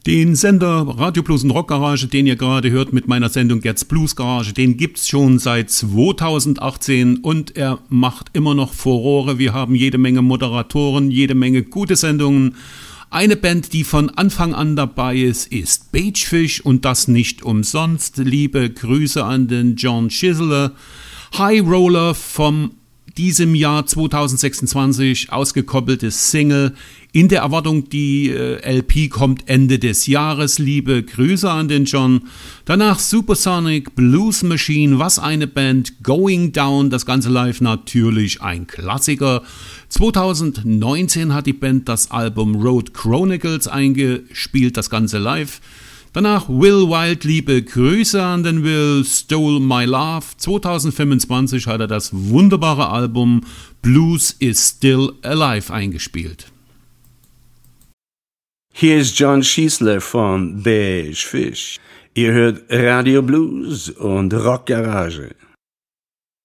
Den Sender Radio Blues und Rock Garage, den ihr gerade hört mit meiner Sendung Gets Blues Garage, den gibt's schon seit 2018 und er macht immer noch Furore. Wir haben jede Menge Moderatoren, jede Menge gute Sendungen. Eine Band, die von Anfang an dabei ist Bagefish und das nicht umsonst. Liebe Grüße an den John Chisler. High Roller vom diesem Jahr 2026 ausgekoppeltes Single. In der Erwartung, die LP kommt Ende des Jahres. Liebe Grüße an den John. Danach Supersonic Blues Machine, was eine Band. Going Down, das Ganze live natürlich ein Klassiker. 2019 hat die Band das Album Road Chronicles eingespielt, das Ganze live. Danach Will Wild, liebe Grüße an den Will, Stole My Love. 2025 hat er das wunderbare Album Blues is Still Alive eingespielt. Hier ist John Chisler von Bagefish. Ihr hört Radio Blues und Rock Garage.